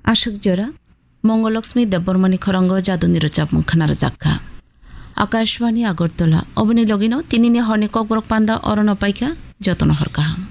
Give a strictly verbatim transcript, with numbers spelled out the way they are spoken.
আশোক জোড়া মঙ্গলক্ষ্মী দেববর্মণি খরঙ্গ জাদুনির চাপমুখানার জাক্ষা আকাশবাণী আগরতলা অবনী লগিন তিনিনি হরনি ককবরক পান্দা অরণ পাইকা যতন হরকাহা।